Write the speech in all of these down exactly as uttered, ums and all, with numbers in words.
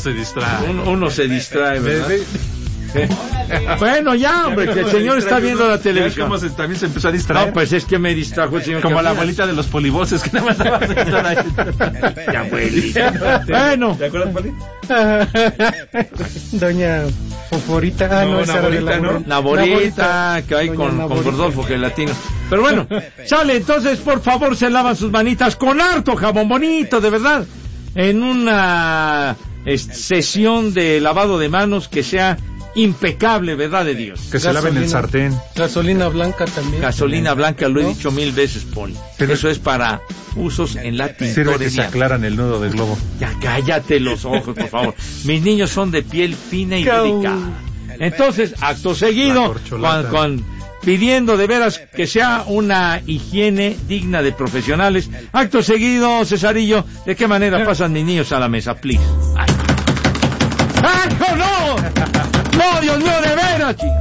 se distrae. Uno, uno se distrae, ¿verdad? Bueno, ya, hombre, que el señor está viendo la televisión. ¿Cómo se, también se empezó a distraer? No, pues es que me distrajo el señor. Como Casillas. la abuelita de los polivoces que nada más estaba sentada ahí. La abuelita. Bueno. ¿Te acuerdas, Poli? Doña Foforita. Ah, no, No, esa era de la Naborita, ¿no? Naborita, que hay con, con Gordolfo, que es latino. Pero bueno, sale, entonces, por favor, se lavan sus manitas con harto jabón bonito, de verdad. En una es, sesión de lavado de manos que sea impecable, verdad de Dios. Que se laven el sartén. Gasolina blanca también. Gasolina blanca, lo he ¿No? dicho mil veces, Poli. Pero eso es para usos en la Sirve que se tintorería. aclaran el nudo del globo. Ya cállate los ojos, por favor. Mis niños son de piel fina y delicada. Entonces, acto seguido, con, con, pidiendo de veras que sea una higiene digna de profesionales. Acto seguido, Cesarillo, ¿de qué manera pasan mis niños a la mesa, please? ¡Ay, ¡Ay no, no! ¡No, Dios mío, de veras, chico!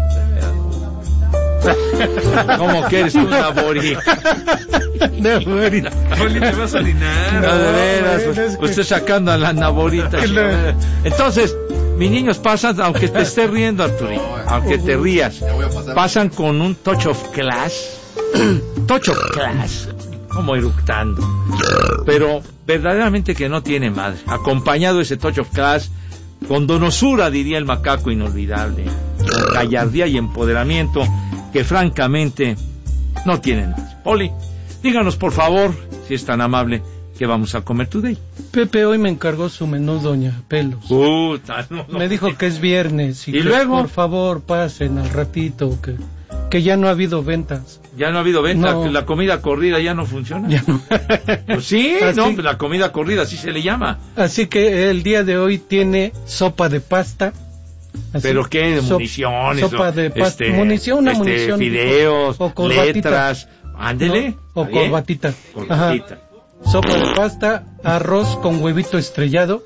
¿Cómo que eres una borija? Naborita. Poli, te vas a orinar. No, de veras, bueno, es que- usted sacando a la naborita. Claro. Entonces, mis niños pasan, aunque te estés riendo, Arturito, aunque te rías, pasan con un touch of class, touch of class, como eructando, pero verdaderamente que no tiene madre, acompañado ese touch of class, con donosura, diría el macaco inolvidable, con gallardía y empoderamiento, que francamente no tienen madre. Poli, díganos por favor, si es tan amable, ¿qué vamos a comer today? Pepe hoy me encargó su menú, Doña Pelos. Puta, no, no. Me dijo que es viernes y, ¿Y que luego? por favor pasen al ratito, que, que ya no ha habido ventas. Ya no ha habido venta, No. que la comida corrida ya no funciona. Ya no. Pues sí, Así- no, la comida corrida, así se le llama. Así que el día de hoy tiene sopa de pasta. Así, ¿Pero qué? ¿De sop- municiones? Sopa o, de pasta. este, munición, una este, munición. Fideos, O corbatita. letras. Ándele. ¿No? O ¿está bien? corbatita. Corbatita. Ajá. Sopa de pasta, arroz con huevito estrellado.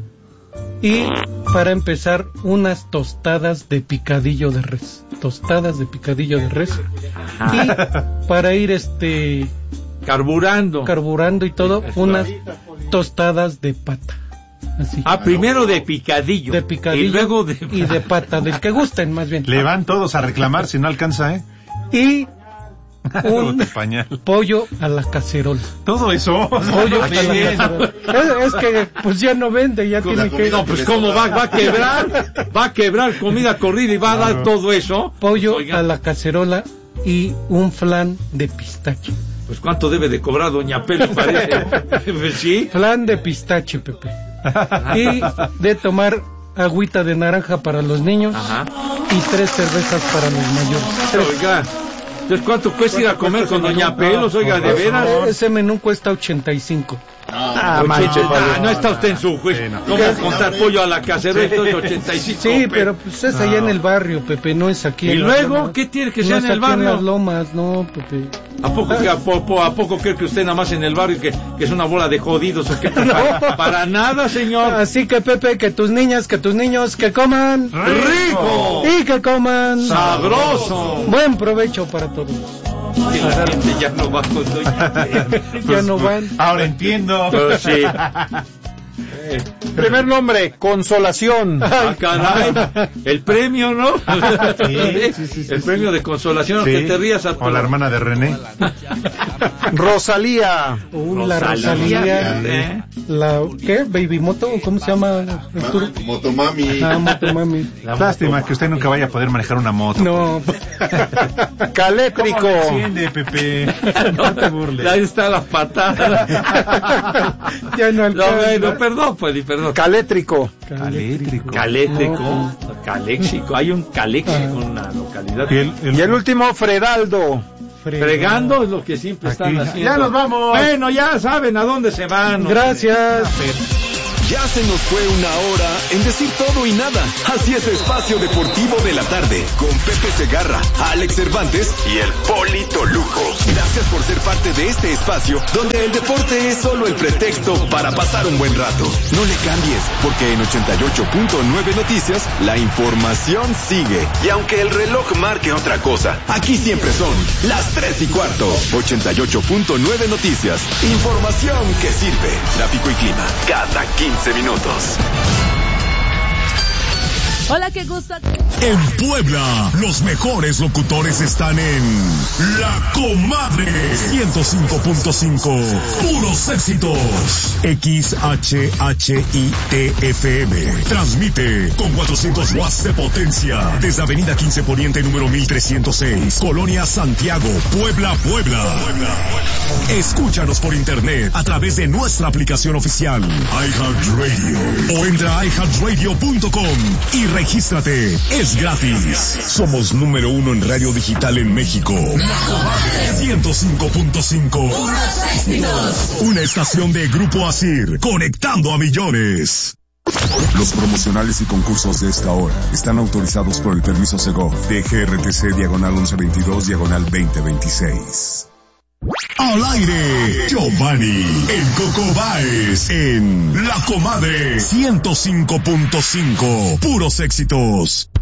Y para empezar, unas tostadas de picadillo de res. Tostadas de picadillo de res. Ajá. Y para ir este Carburando. carburando y todo, unas tostadas de pata. Así. Ah, primero de picadillo. De picadillo Y luego de... y de pata, del que gusten más bien. Le van todos a reclamar si no alcanza, ¿eh? Y un Tu pañal. pollo a la cacerola. Todo eso. Pollo a la Bien. cacerola. Es, es que pues ya no vende, ya tiene que... No, pues cómo va, va a quebrar, va a quebrar comida corrida y va a dar todo eso. Pollo Oiga, a la cacerola y un flan de pistache. pues cuánto debe de cobrar Doña Pelo, parece. Pues sí. Flan de pistache, Pepe. Y de tomar agüita de naranja para los niños. Ajá. Y tres cervezas para los mayores. Oiga, entonces ¿cuánto cuesta ir a comer con Doña Pelos? Oiga, de veras. Ese menú cuesta ochenta y cinco. Ah, manche, ah, no está usted en su juicio. Sí, no. ¿Cómo va a contar pollo a la cacerola? Entonces ochenta y cinco. Sí, pe- pero pues es allá en el barrio, Pepe, no es aquí. ¿Y en las luego? lomas. ¿Qué tiene que No ser es en el aquí en las barrio? lomas, no, Pepe. ¿A poco, que, a, poco, ¿A poco cree que usted nada más en el barrio que, que es una bola de jodidos o qué? Para, para nada, señor. Así que, Pepe, que tus niñas, que tus niños, que coman ¡Rico! y que coman ¡Sabroso! buen provecho para todos. Y la gente ya no va con Doña Pelos. Ya no van. Ahora entiendo. Pero sí. Primer nombre, Consolación. Ah, caray. El premio, ¿no? Sí, sí, sí, sí, El premio de consolación. Sí. Que te rías a O la hermana de René. Rosalía. Uh, la Rosalía, Rosalía. ¿eh? La, ¿qué? ¿Baby Moto? ¿Cómo se llama, Arturo? Motomami. Ah, Motomami. Lástima que usted nunca vaya a poder manejar una moto. No. Calétrico. Entiende, Pepe. No te burles. Ahí está la patada. Ya no No, alcanza. bueno, perdón, pues, perdón. Calétrico. Calétrico. Calétrico, caléxico, hay un caléxico Ah. en una localidad. Y el, el- Y el último, Fredaldo. Fregando es lo que siempre están Aquí. haciendo. Ya nos vamos. Bueno, ya saben a dónde se van. hombre. Gracias. Ya se nos fue una hora en decir todo y nada. Así es Espacio Deportivo de la Tarde con Pepe Segarra, Alex Cervantes y el Polito Luco. Gracias por ser parte de este espacio donde el deporte es solo el pretexto para pasar un buen rato. No le cambies, porque en ochenta y ocho punto nueve Noticias la información sigue. Y aunque el reloj marque otra cosa, aquí siempre son las tres y cuarto. ochenta y ocho punto nueve Noticias. Información que sirve. Tráfico y clima cada quince minutos. Hola, qué gusto. En Puebla, los mejores locutores están en La Comadre ciento cinco punto cinco. Puros éxitos. X H H I T F M. Transmite con cuatrocientos watts de potencia desde Avenida quince Poniente número mil trescientos seis, Colonia Santiago, Puebla, Puebla. Escúchanos por internet a través de nuestra aplicación oficial iHeartRadio o entra a i heart radio punto com y regístrate. Es gratis. Somos número uno en radio digital en México. ciento cinco punto cinco. Una estación de Grupo Asir, conectando a millones. Los promocionales y concursos de esta hora están autorizados por el permiso Segov de G R T C diagonal once veintidós diagonal veinte veintiséis. Al aire, Giovanni, el Coco Baez, en La Comadre ciento cinco punto cinco. Puros éxitos.